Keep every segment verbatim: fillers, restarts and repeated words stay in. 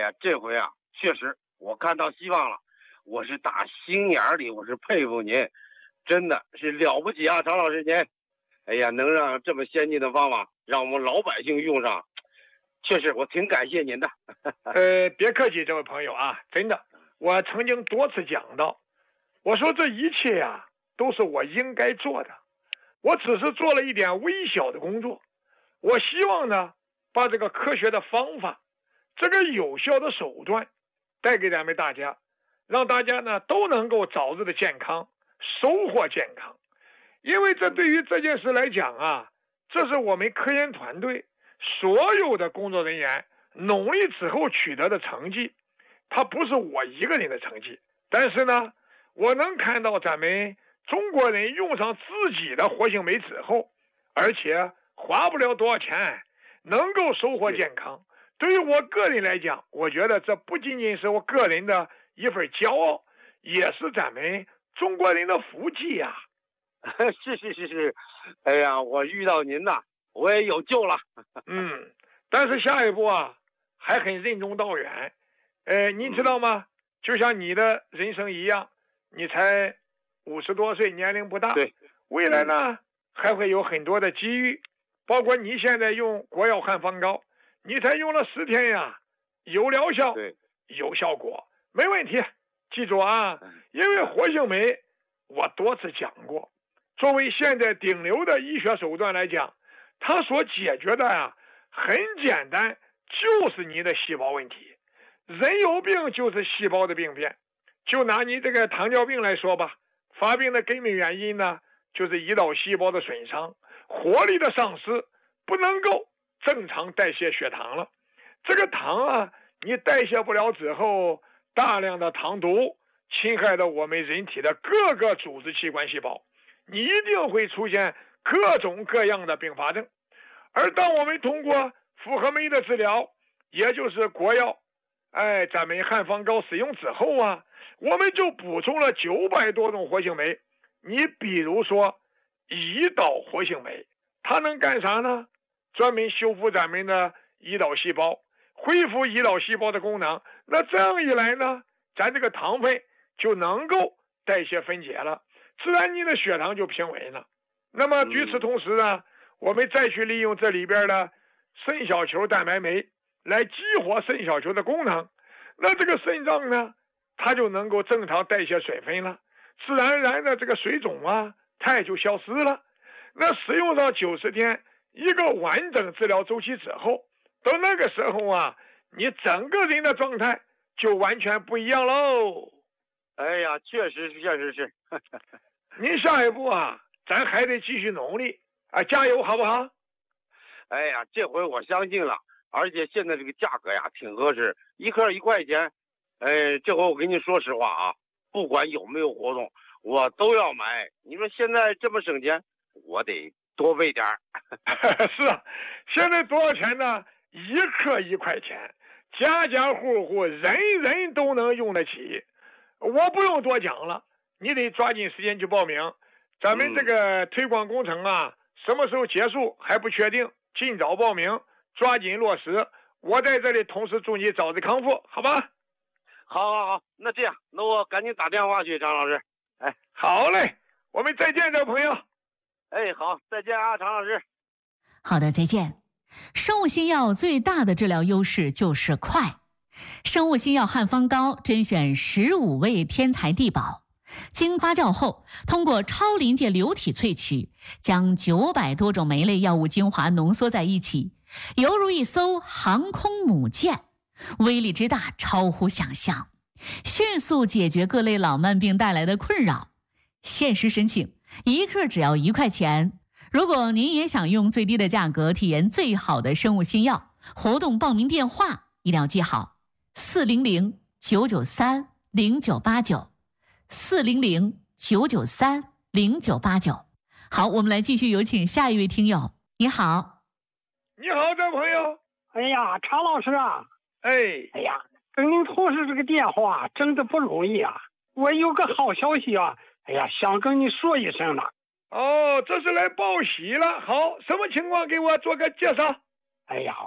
呀，这回啊，确实我看到希望了，我是打心眼里我是佩服您，真的是了不起啊，常老师您。哎呀，能让这么先进的方法让我们老百姓用上，确实我挺感谢您的。 呃，别客气，这位朋友啊，真的，我曾经多次讲到，我说这一切呀、啊、都是我应该做的，我只是做了一点微小的工作。我希望呢，把这个科学的方法，这个有效的手段带给咱们大家，让大家呢都能够早日的健康，收获健康。因为这对于这件事来讲啊，这是我们科研团队所有的工作人员努力之后取得的成绩，它不是我一个人的成绩。但是呢，我能看到咱们中国人用上自己的活性酶之后，而且花不了多少钱，能够收获健康。对于我个人来讲，我觉得这不仅仅是我个人的一份骄傲，也是咱们中国人的福气呀、啊。 是是是是，哎呀，我遇到您呐，我也有救了。 嗯，但是下一步啊，还很任重道远。呃，您知道吗？就像你的人生一样，你才五十多岁，年龄不大。 对， 未来呢，还会有很多的机遇，包括你现在用国药汉方膏，你才用了十天呀，有疗效， 对， 有效果，没问题。记住啊，因为活性酶，我多次讲过。作为现在顶流的医学手段来讲，它所解决的呀、啊、很简单，就是你的细胞问题。人有病就是细胞的病变。就拿你这个糖尿病来说吧，发病的根本原因呢，就是胰岛细胞的损伤，活力的丧失，不能够正常代谢血糖了。这个糖啊，你代谢不了之后，大量的糖毒侵害到我们人体的各个组织器官细胞。你一定会出现各种各样的并发症。而当我们通过复合酶的治疗，也就是国药，哎，咱们汉方膏使用之后啊，我们就补充了九百多种活性酶。你比如说胰岛活性酶，它能干啥呢？专门修复咱们的胰岛细胞，恢复胰岛细胞的功能。那这样一来呢，咱这个糖分就能够代谢分解了，自然你的血糖就平稳了。那么与此同时呢，我们再去利用这里边的肾小球蛋白酶来激活肾小球的功能，那这个肾脏呢，它就能够正常代谢水分了，自然而然的这个水肿啊，它也就消失了。那使用上九十天一个完整治疗周期之后，到那个时候啊，你整个人的状态就完全不一样喽。 哎呀，确实是，确实是。 您下一步啊，咱还得继续努力啊，加油好不好？ 哎呀，这回我相信了，而且现在这个价格呀挺合适，一颗一块钱。哎，这回我跟你说实话啊，不管有没有活动，我都要买。你说现在这么省钱，我得多备点儿。 是啊，现在多少钱呢？一颗一块钱，家家户户人人都能用得起。我不用多讲了，你得抓紧时间去报名。咱们这个推广工程啊，什么时候结束还不确定，尽早报名，抓紧落实。我在这里同时祝你早日康复，好吧？ 好好好，那这样，那我赶紧打电话去，张老师。哎， 好嘞，我们再见，这位朋友。 哎，好，再见啊，常老师。 好的，再见。生物新药最大的治疗优势就是快。生物新药汉方膏甄选十五味天才地宝，经发酵后，通过超临界流体萃取，将九百多种酶类药物精华浓缩在一起，犹如一艘航空母舰，威力之大超乎想象，迅速解决各类老慢病带来的困扰。限时申请，一克只要一块钱。如果您也想用最低的价格体验最好的生物新药，活动报名电话一定要记好：四零零九九三零九八九，四零零九九三零九八九。好，我们来继续有请下一位听友。你好， 你好，这位朋友。 哎呀，常老师啊， 哎， 哎呀，跟您通识这个电话真的不容易啊！我有个好消息啊，哎呀，想跟你说一声呢。 哦，这是来报喜了。好，什么情况？给我做个介绍。 哎呀，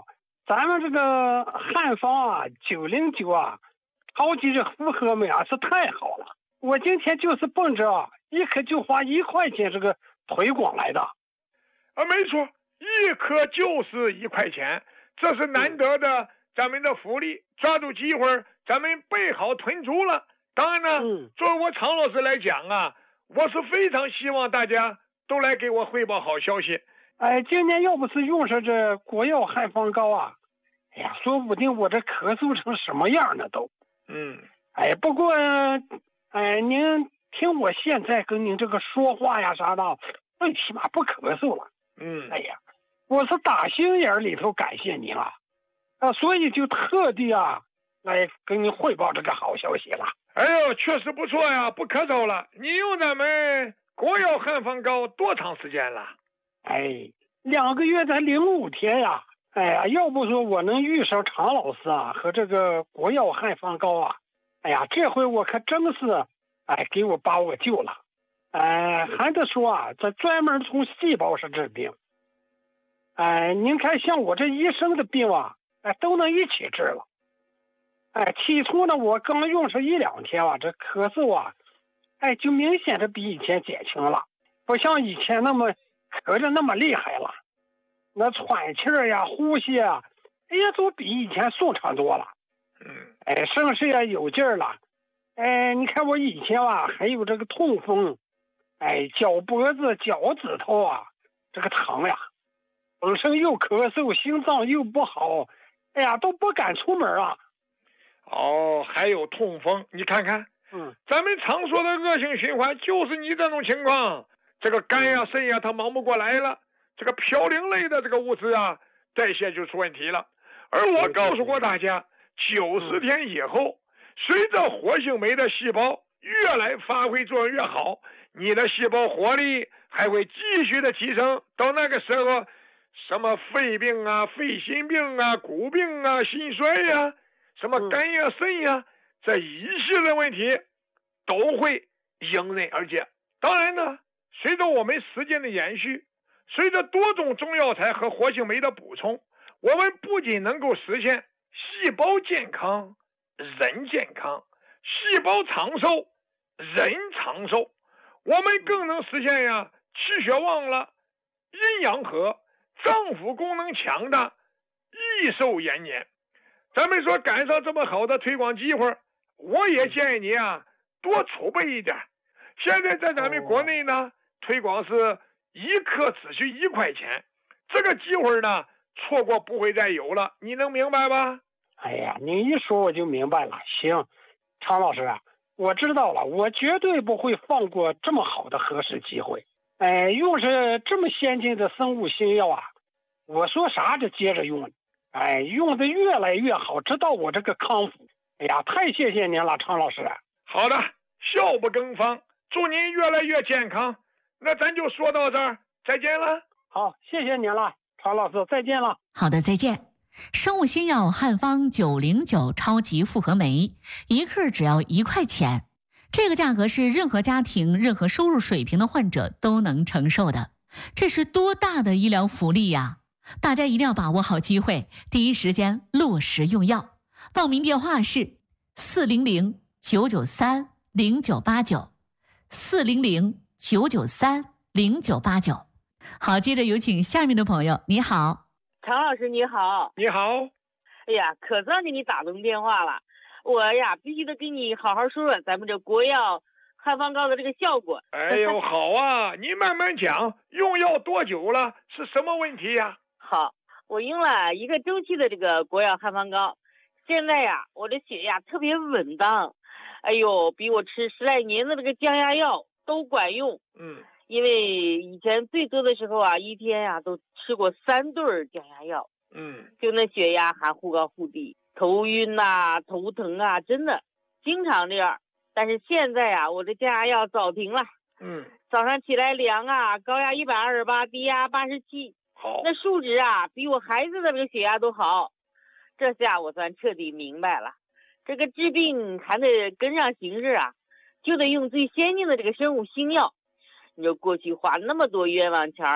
咱们这个汉方啊，九零九啊，超级这复合美啊是太好了。我今天就是奔着一颗就花一块钱这个推广来的。 啊，没错，一颗就是一块钱，这是难得的咱们的福利，抓住机会，咱们备好囤足了。当然呢， 嗯、 作为我常老师来讲啊，我是非常希望大家都来给我汇报好消息。 哎，今年要不是用上这国药汉方膏啊，哎呀，说不定我这咳嗽成什么样呢都。 嗯， 哎，不过，哎，您听我现在跟您这个说话呀啥的，最起码不咳嗽了。 嗯， 哎呀，我是打心眼里头感谢您啊，啊，所以就特地啊来跟您汇报这个好消息了。 哎呦，确实不错呀，不咳嗽了。你用咱们国药汉方膏多长时间了？ 哎，两个月才零五天呀！哎呀，要不说我能遇上常老师啊和这个国药汉方膏啊，哎呀，这回我可真是哎给我把我救了。哎，还得说啊，这专门从细胞上治病。哎，您看像我这一生的病啊，哎都能一起治了。哎，起初呢，我刚用上一两天啊，这咳嗽啊，哎就明显的比以前减轻了，不像以前那么咳着那么厉害了，那喘气儿呀、呼吸啊，哎呀，都比以前顺畅多了。 嗯， 哎，声势也有劲儿了。哎，你看我以前啊，还有这个痛风，哎，脚脖子、脚趾头啊，这个疼呀，本身又咳嗽，心脏又不好，哎呀，都不敢出门啊。 哦，还有痛风，你看看， 嗯， 咱们常说的恶性循环就是你这种情况。这个肝呀、肾呀，它忙不过来了，这个嘌呤类的这个物质啊，代谢就出问题了。而我告诉过大家，九十天以后，随着活性酶的细胞越来发挥作用越好，你的细胞活力还会继续的提升。到那个时候，什么肺病啊、肺心病啊、骨病啊、心衰呀、啊，什么肝呀、肾呀，这一系列问题都会迎刃而解。当然呢，随着我们时间的延续，随着多种中药材和活性酶的补充，我们不仅能够实现细胞健康、人健康，细胞长寿、人长寿，我们更能实现呀气血旺了、阴阳和、脏腑功能强大、益寿延年。咱们说赶上这么好的推广机会，我也建议你啊多储备一点。现在在咱们国内呢，推广是一克只需一块钱，这个机会呢错过不会再有了，你能明白吧？ 哎呀，您一说我就明白了。行，常老师啊，我知道了，我绝对不会放过这么好的合适机会。哎，用是这么先进的生物新药啊，我说啥就接着用，哎，用的越来越好，直到我这个康复。哎呀，太谢谢您了，常老师。 好的，笑不更方，祝您越来越健康。那咱就说到这儿，再见了。 好，谢谢您了，常老师，再见了。 好的，再见。生物新药汉方九零九超级复合酶，一克只要一块钱，这个价格是任何家庭、任何收入水平的患者都能承受的，这是多大的医疗福利呀！大家一定要把握好机会，第一时间落实用药。报名电话是四零零九九三零九八九，四零零九九三零九八九。好，接着有请下面的朋友。你好， 常老师你好。 你好。 哎呀，可算给你打通电话了，我呀必须得跟你好好说说咱们这国药汉方膏的这个效果。 哎呦，好啊，你慢慢讲，用药多久了？是什么问题呀？ 好，我用了一个周期的这个国药汉方膏，现在呀我的血压特别稳当，哎呦，比我吃十来年的这个降压药都管用。 嗯， 因为以前最多的时候啊，一天呀、啊、都吃过三对儿降压药。 嗯， 就那血压还忽高忽低，头晕呐、啊、头疼啊，真的经常这样。但是现在啊，我这降压药早停了。 嗯， 早上起来量啊，高压一百二十八，低压八十七。 好， 那数值啊，比我孩子的这个血压都好。这下我算彻底明白了，这个治病还得跟上形势啊，就得用最先进的这个生物新药。你说过去花那么多冤枉钱儿，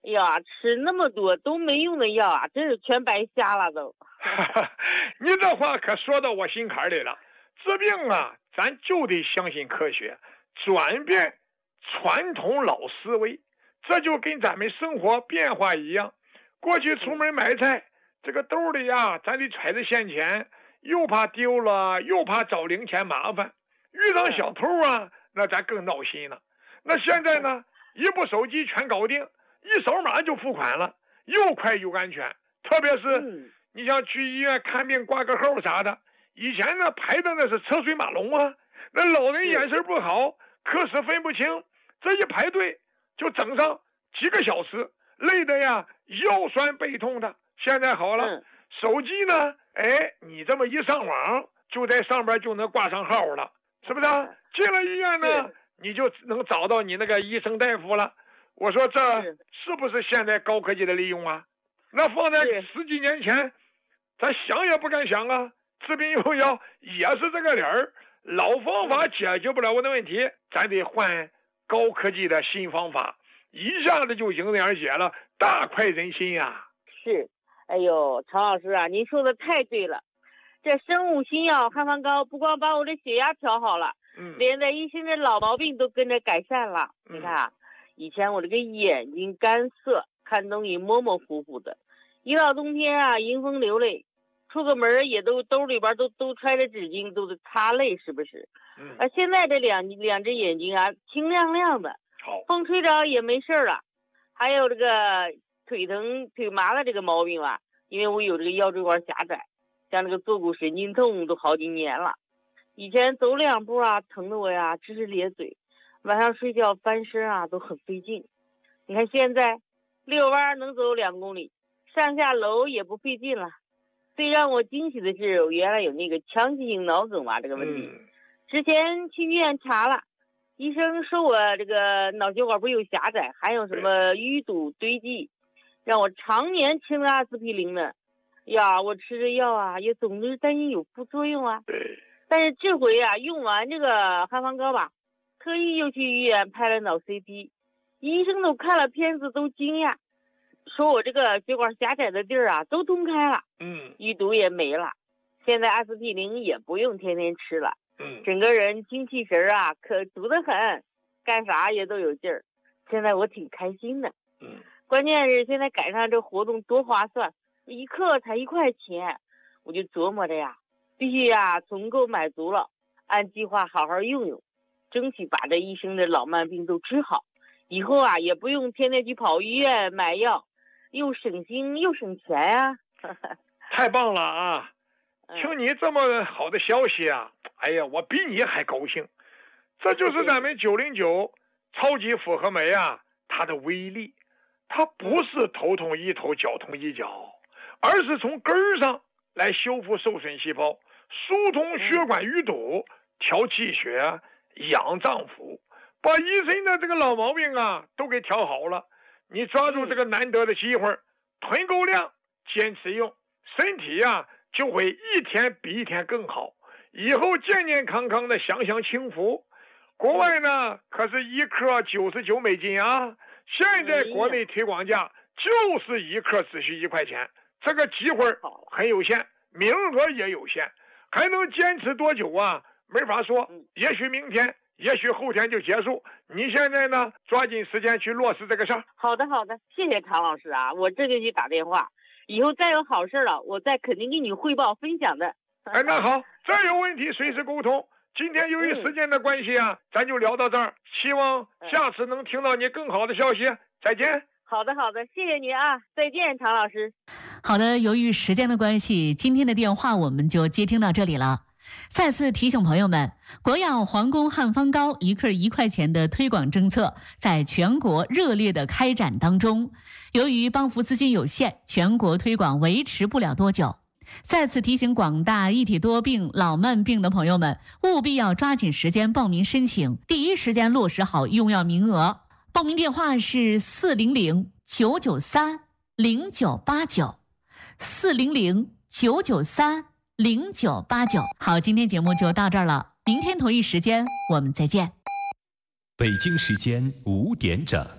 哎呀，吃那么多都没用的药啊，真是全白瞎了都。 你这话可说到我心坎里了。治病啊，咱就得相信科学，转变传统老思维，这就跟咱们生活变化一样。过去出门买菜，这个兜里啊，咱得揣着现钱，又怕丢了，又怕找零钱麻烦。遇到小偷啊，那咱更闹心了。那现在呢，一部手机全搞定，一扫码就付款了，又快又安全。特别是你像去医院看病挂个号啥的，以前呢排的那是车水马龙啊，那老人眼神不好，科室分不清，这一排队就整上几个小时，累的呀腰酸背痛的。现在好了，手机呢，哎，你这么一上网，就在上边就能挂上号了，是不是？进了医院呢，你就能找到你那个医生大夫了。我说这是不是现在高科技的利用啊？那放在十几年前，咱想也不敢想啊。治病用药也是这个理儿，老方法解决不了我的问题，咱得换高科技的新方法，一下子就迎刃而解了，大快人心呀、啊！ 是，哎呦，常老师啊，您说的太对了。这生物新药汉方膏不光把我的血压调好了，嗯，连带一身的老毛病都跟着改善了。嗯、你看啊，以前我这个眼睛干涩，看东西模模糊糊的，一到冬天啊，迎风流泪。出个门也都兜里边都都揣着纸巾，都得擦泪，是不是？嗯。啊，现在这两两只眼睛啊，清亮亮的， 好， 风吹着也没事了。还有这个腿疼腿麻的这个毛病啊，因为我有这个腰椎管狭窄，像这个坐骨神经痛都好几年了。以前走两步啊，疼得我呀直直咧嘴，晚上睡觉翻身啊都很费劲。你看现在遛弯能走两公里，上下楼也不费劲了。最让我惊喜的是，我原来有那个强直性脑梗嘛这个问题，嗯、之前去医院查了，医生说我这个脑血管不有狭窄，还有什么淤堵堆积，让我常年吃了阿司匹林的。呀，我吃着药啊，也总是担心有副作用啊。但是这回啊，用完这个汉方膏吧，特意又去医院拍了脑 C T， 医生都看了片子都惊讶。说我这个血管狭窄的地儿啊都通开了，嗯，淤堵也没了，现在阿司匹林也不用天天吃了，嗯，整个人精气神啊可足得很，干啥也都有劲儿。现在我挺开心的，嗯，关键是现在赶上这活动多划算，一克才一块钱，我就琢磨着呀，必须呀存够买足了，按计划好好用用，争取把这一生的老慢病都治好。以后啊也不用天天去跑医院买药。又省心又省钱呀、啊！ 太棒了啊！听你这么好的消息啊，哎呀，我比你还高兴。这就是咱们九零九超级复合酶啊，它的威力。它不是头痛医头，脚痛医脚，而是从根儿上来修复受损细胞，疏通血管淤堵，调气血，养脏腑，把一身的这个老毛病啊都给调好了。你抓住这个难得的机会，囤够量，坚持用，身体呀、啊、就会一天比一天更好，以后健健康康的享享清福。国外呢可是一克九十九美金啊，现在国内推广价就是一克只需一块钱，这个机会很有限，名额也有限，还能坚持多久啊？没法说，也许明天。也许后天就结束，你现在呢抓紧时间去落实这个事儿。 好的好的，谢谢常老师啊，我这就去打电话，以后再有好事了我再肯定给你汇报分享的。 哎，那好，再有问题随时沟通。今天由于时间的关系啊、嗯、咱就聊到这儿，希望下次能听到你更好的消息。再见。 好的好的，谢谢您啊，再见常老师。 好的，由于时间的关系，今天的电话我们就接听到这里了。再次提醒朋友们，国药皇宫汉方膏一克一块钱的推广政策在全国热烈的开展当中。由于帮扶资金有限，全国推广维持不了多久。再次提醒广大一体多病、老慢病的朋友们，务必要抓紧时间报名申请，第一时间落实好用药名额。报名电话是四零零九九三零九八九，四零零九九三。零九八九。好，今天节目就到这儿了，明天同一时间我们再见。 北京时间五点整。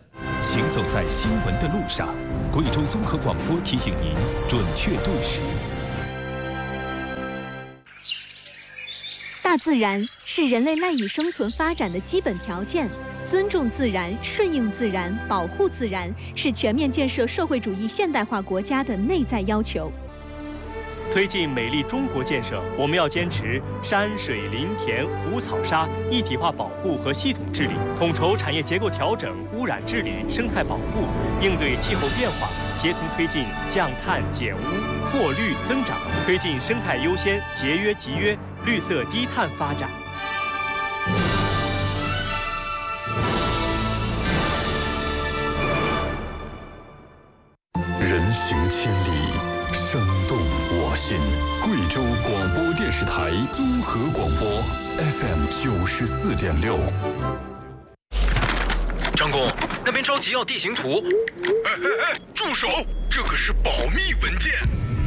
行走在新闻的路上。贵州综合广播提醒您准确对时。 大自然是人类赖以生存发展的基本条件，尊重自然、顺应自然、保护自然，是全面建设社会主义现代化国家的内在要求。 推进美丽中国建设，我们要坚持山水林田湖草沙一体化保护和系统治理，统筹产业结构调整、污染治理、生态保护，应对气候变化，协同推进降碳减污、扩绿增长，推进生态优先、节约集约、绿色低碳发展。 人行千里，声动我心。贵州广播电视台综合广播 F M 九十四点六。 张工，那边着急要地形图。 哎哎哎，住手！这可是保密文件。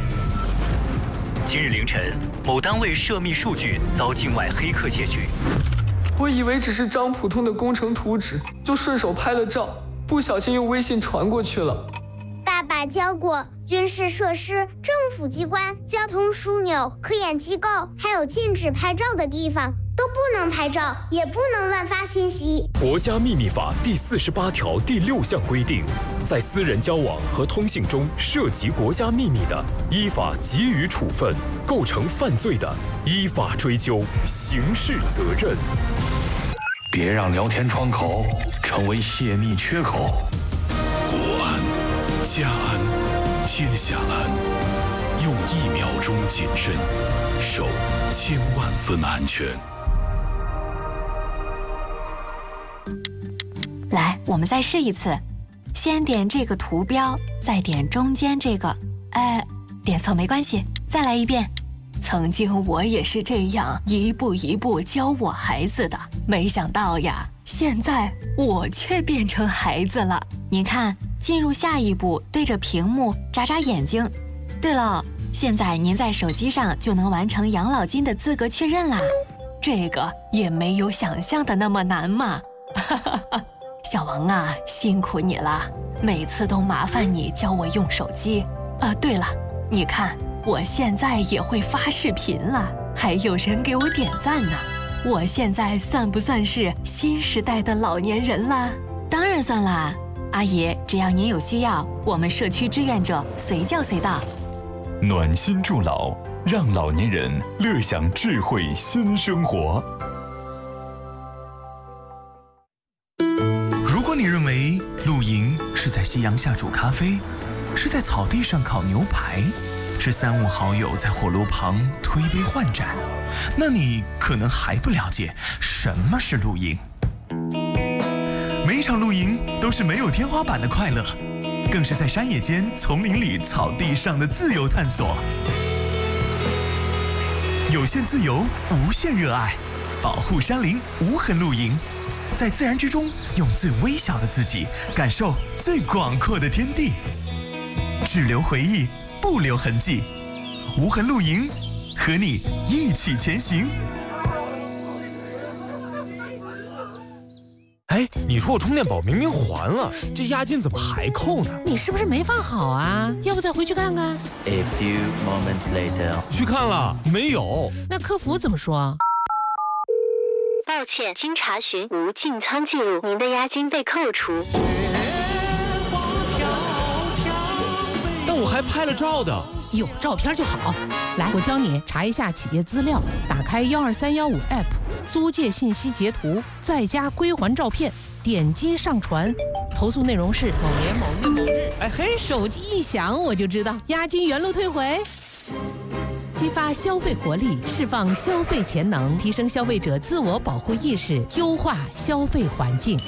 今日凌晨，某单位涉密数据遭境外黑客窃取。 我以为只是张普通的工程图纸，就顺手拍了照，不小心用微信传过去了。 爸爸教过，军事设施、政府机关、交通枢纽、科研机构，还有禁止拍照的地方，都不能拍照，也不能乱发信息。 国家秘密法第四十八条第六项规定，在私人交往和通信中涉及国家秘密的，依法给予处分；构成犯罪的，依法追究刑事责任。 别让聊天窗口成为泄密缺口。 国安、家安、天下安，用一秒钟谨慎，守千万分安全。 来，我们再试一次，先点这个图标，再点中间这个，哎，点错没关系，再来一遍。曾经我也是这样一步一步教我孩子的，没想到呀，现在我却变成孩子了。您看，进入下一步，对着屏幕眨眨眼睛。对了，现在您在手机上就能完成养老金的资格确认啦，这个也没有想象的那么难嘛。小王啊，辛苦你了，每次都麻烦你教我用手机。啊，对了，你看。我现在也会发视频了，还有人给我点赞呢。我现在算不算是新时代的老年人了？当然算啦，阿姨，只要您有需要，我们社区志愿者随叫随到。 暖心助老，让老年人乐享智慧新生活。 如果你认为露营是在夕阳下煮咖啡，是在草地上烤牛排，是三五好友在火炉旁推杯换盏，那你可能还不了解什么是露营。每一场露营都是没有天花板的快乐，更是在山野间、丛林里、草地上的自由探索。有限自由，无限热爱，保护山林，无痕露营，在自然之中，用最微小的自己感受最广阔的天地，只留回忆，不留痕迹，无痕露营，和你一起前行。 哎，你说我充电宝明明还了，这押金怎么还扣呢？ 你是不是没放好啊？要不再回去看看 ？A few moments later， 去看了，没有。 那客服怎么说？ 抱歉，经查询无进仓记录，您的押金被扣除。 但我还拍了照的， 有照片就好。来，我教你查一下企业资料，打开幺二三幺五 app， 租借信息截图，再加归还照片，点击上传。投诉内容是某年某月某日。 哎嘿， 手机一响我就知道，押金原路退回。激发消费活力，释放消费潜能，提升消费者自我保护意识，优化消费环境。